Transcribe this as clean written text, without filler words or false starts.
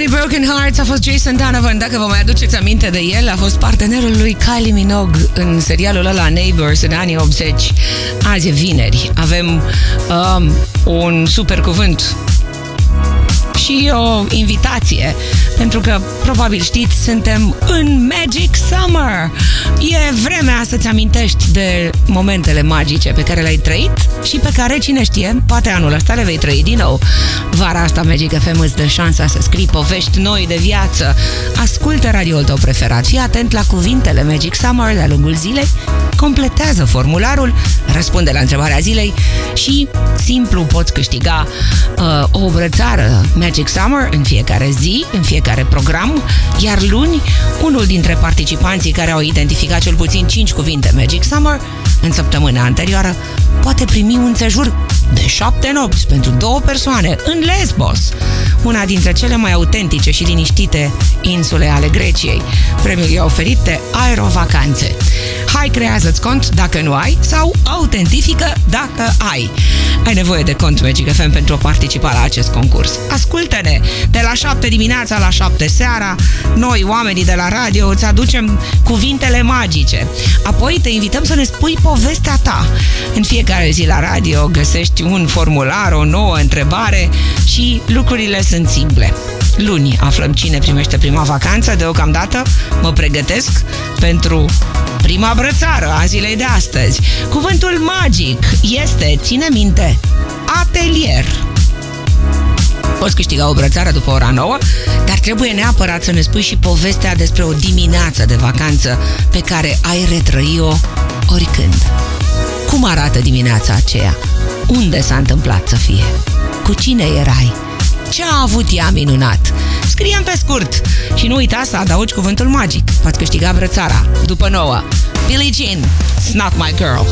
Broken Hearts a fost Jason Donovan. Dacă vă mai aduceți aminte de el, a fost partenerul lui Kylie Minogue în serialul ăla Neighbours în anii 80. Azi e vineri. Avem un super cuvânt și o invitație, pentru că, probabil știți, suntem în Magic Summer. E vremea să-ți amintești de momentele magice pe care le-ai trăit și pe care, cine știe, poate anul ăsta le vei trăi din nou. Vara asta Magic FM îți dă șansa să scrii povești noi de viață. Ascultă radioul tău preferat, fii atent la cuvintele Magic Summer de-a lungul zilei, completează formularul, răspunde la întrebarea zilei și, simplu, poți câștiga o brățară Magic Summer în fiecare zi, în fiecare program, iar luni, unul dintre participanții care au identificat cel puțin 5 cuvinte Magic Summer în săptămâna anterioară poate primi un sejur de 7 nopți pentru 2 persoane în Lesbos, una dintre cele mai autentice și liniștite insule ale Greciei. Premiul e oferit de Aerovacanțe. Hai, creează-ți cont dacă nu ai sau autentifică dacă ai. Ai nevoie de cont Magic FM pentru a participa la acest concurs. Ascultă-ne de la 7 dimineața la 7 seara. Noi, oamenii de la radio, îți aducem cuvintele magice. Apoi te invităm să ne spui povestea ta. În fiecare zi la radio găsești un formular, o nouă întrebare și lucrurile sunt simple. Luni aflăm cine primește prima vacanță. Deocamdată mă pregătesc pentru prima brățară a zilei de astăzi. Cuvântul magic este, ține minte, atelier. Poți câștiga o brățară după ora 9, dar trebuie neapărat să ne spui și povestea despre o dimineață de vacanță pe care ai retrăi-o oricând. Cum arată dimineața aceea? Unde s-a întâmplat să fie? Cu cine erai? Ce a avut ea minunat? Scrie-mi pe scurt și nu uita să adaugi cuvântul magic. Poți câștiga brățara după 9. Billie Jean, It's Not My Girl.